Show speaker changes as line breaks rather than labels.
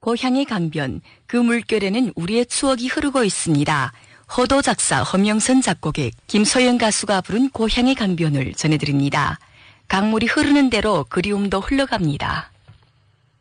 고향의 강변, 그 물결에는 우리의 추억이 흐르고 있습니다. 허도 작사, 허명선 작곡의 김소연 가수가 부른 고향의 강변을 전해드립니다. 강물이 흐르는 대로 그리움도 흘러갑니다.